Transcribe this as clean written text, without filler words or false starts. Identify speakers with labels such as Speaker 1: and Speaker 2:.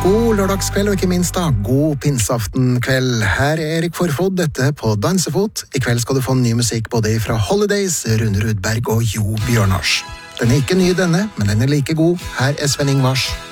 Speaker 1: God lørdagskveld, og ikke minst da, god pinseaftenkveld. Her er Erik Forfod, dette på Dansefot. I kveld skal du få ny musikk både fra Holidays, Rune Rudberg og Jo Bjørnars. Den er ikke ny denne, men den er like god. Her er Sven Ingvars.